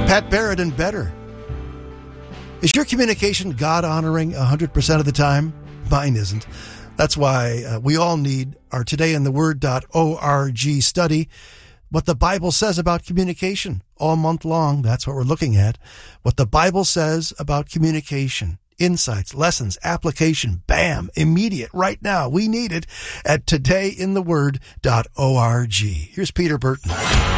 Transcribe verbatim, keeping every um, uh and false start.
Pat Barrett and Better. Is your communication God-honoring one hundred percent of the time? Mine isn't. That's why uh, we all need our today in the word dot org study, what the Bible says about communication. All month long, that's what we're looking at. What the Bible says about communication. Insights, lessons, application, bam, immediate, right now. We need it at today in the word dot org. Here's Peter Burton.